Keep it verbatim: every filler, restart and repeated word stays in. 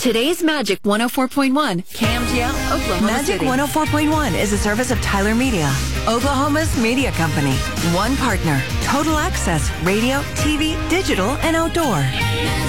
Today's Magic one oh four point one, K M G L, Oklahoma Magic City. one oh four point one is a service of Tyler Media, Oklahoma's media company. One partner, total access, radio, T V, digital, and outdoor.